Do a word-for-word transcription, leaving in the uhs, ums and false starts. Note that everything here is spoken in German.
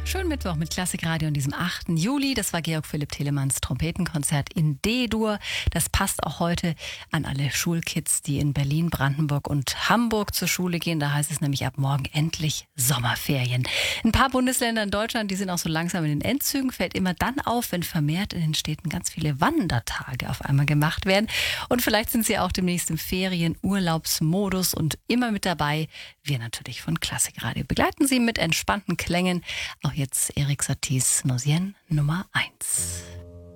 Schönen Mittwoch mit Klassikradio an diesem achten Juli. Das war Georg Philipp Telemanns Trompetenkonzert in D-Dur. Das passt auch heute an alle Schulkids, die in Berlin, Brandenburg und Hamburg zur Schule gehen. Da heißt es nämlich ab morgen endlich Sommerferien. Ein paar Bundesländer in Deutschland, die sind auch so langsam in den Endzügen. Fällt immer dann auf, wenn vermehrt in den Städten ganz viele Wandertage auf einmal gemacht werden. Und vielleicht sind sie auch demnächst im Ferien-Urlaubsmodus und immer mit dabei. Wir natürlich von Klassikradio begleiten Sie mit entspannten Klängen. Auch jetzt Erik Satie's Noisien Nummer eins.